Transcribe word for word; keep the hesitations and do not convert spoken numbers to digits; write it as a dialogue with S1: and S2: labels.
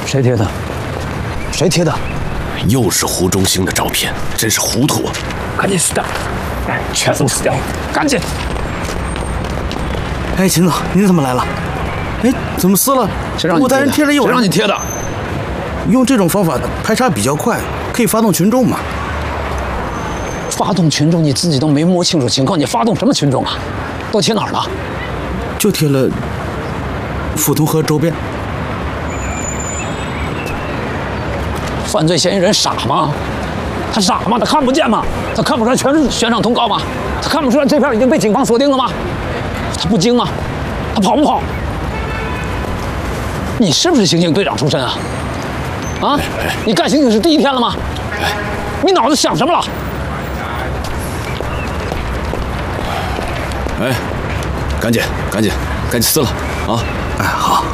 S1: 谁贴的？谁贴的？
S2: 又是胡忠兴的照片，真是糊涂啊！
S1: 赶紧撕掉！哎，全都撕掉！赶紧！
S3: 哎，秦总，您怎么来了？哎，怎么撕了？吴大人贴了一晚上。
S1: 谁让你贴的？
S3: 用这种方法排查比较快，可以发动群众嘛？
S1: 发动群众，你自己都没摸清楚情况，你发动什么群众啊？都贴哪儿了？
S3: 就贴了抚通河周边。
S1: 犯罪嫌疑人傻吗？他傻吗？他看不见吗？他看不出来全是悬赏通告吗？他看不出来这片已经被警方锁定了吗？他不惊吗？他跑不跑？你是不是刑警队长出身啊？啊？你干刑警是第一天了吗？你脑子想什么了？
S2: 哎，赶紧，赶紧，赶紧撕了啊！
S3: 哎，好。